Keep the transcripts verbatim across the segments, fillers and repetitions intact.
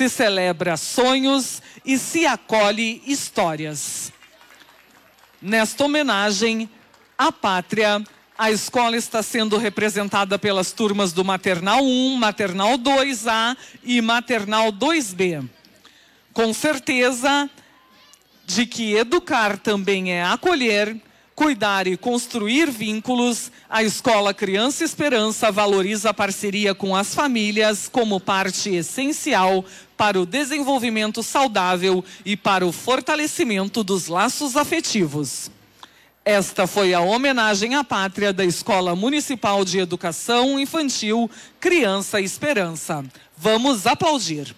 se celebra sonhos e se acolhe histórias. Nesta homenagem à pátria, a escola está sendo representada pelas turmas do Maternal um, Maternal dois A e Maternal dois B. Com certeza de que educar também é acolher, cuidar e construir vínculos, a Escola Criança Esperança valoriza a parceria com as famílias como parte essencial para o desenvolvimento saudável e para o fortalecimento dos laços afetivos. Esta foi a homenagem à pátria da Escola Municipal de Educação Infantil Criança Esperança. Vamos aplaudir.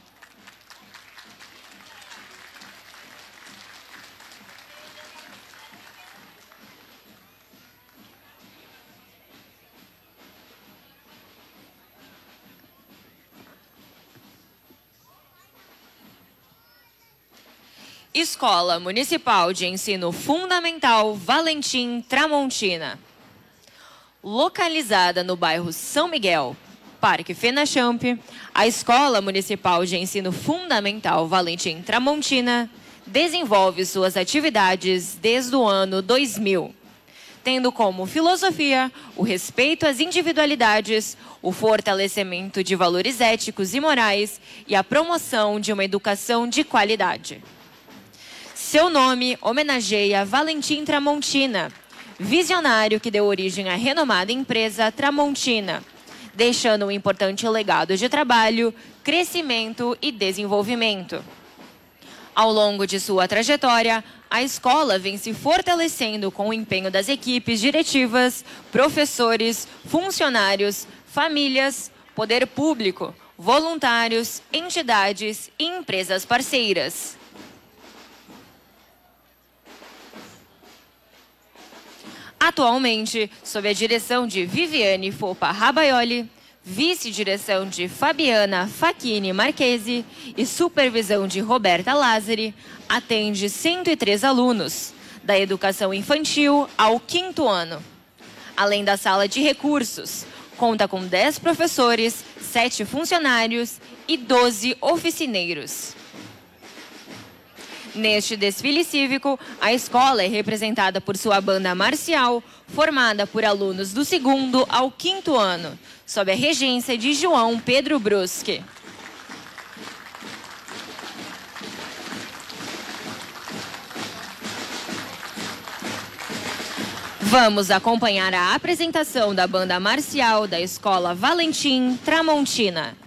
Escola Municipal de Ensino Fundamental Valentim Tramontina. Localizada no bairro São Miguel, Parque Fenachamp, a Escola Municipal de Ensino Fundamental Valentim Tramontina desenvolve suas atividades desde o ano dois mil, tendo como filosofia o respeito às individualidades, o fortalecimento de valores éticos e morais e a promoção de uma educação de qualidade. Seu nome homenageia Valentim Tramontina, visionário que deu origem à renomada empresa Tramontina, deixando um importante legado de trabalho, crescimento e desenvolvimento. Ao longo de sua trajetória, a escola vem se fortalecendo com o empenho das equipes diretivas, professores, funcionários, famílias, poder público, voluntários, entidades e empresas parceiras. Atualmente, sob a direção de Viviane Fopa Rabaioli, vice-direção de Fabiana Facchini Marchesi e supervisão de Roberta Lázari, atende cento e três alunos, da educação infantil ao quinto ano. Além da sala de recursos, conta com dez professores, sete funcionários e doze oficineiros. Neste desfile cívico, a escola é representada por sua banda marcial, formada por alunos do segundo ao quinto ano, sob a regência de João Pedro Brusque. Vamos acompanhar a apresentação da banda marcial da Escola Valentim Tramontina.